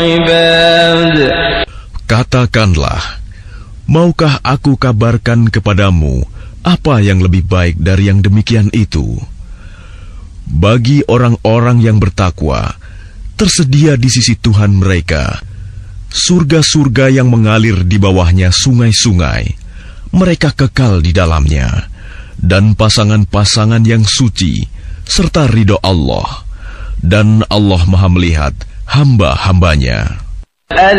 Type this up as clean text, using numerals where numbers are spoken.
Katakanlah, maukah aku kabarkan kepadamu apa yang lebih baik dari yang demikian itu? Bagi orang-orang yang bertakwa, tersedia di sisi Tuhan mereka surga-surga yang mengalir di bawahnya sungai-sungai, mereka kekal di dalamnya, dan pasangan-pasangan yang suci, serta ridho Allah, dan Allah Maha melihat hamba-hambanya.